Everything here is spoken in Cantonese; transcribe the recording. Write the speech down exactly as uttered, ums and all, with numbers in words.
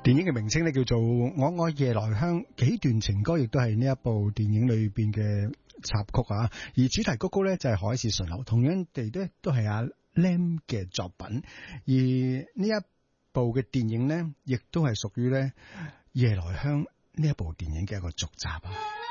電影嘅名稱咧叫做《我愛夜來香》，幾段情歌亦都係呢一部電影裏邊嘅插曲啊。而主題曲曲咧就係《海市蜃樓》，同樣地咧都係阿 Lam 嘅作品。而呢一部嘅電影咧，亦都係屬於咧《夜來香》呢一部電影嘅一個續集啊。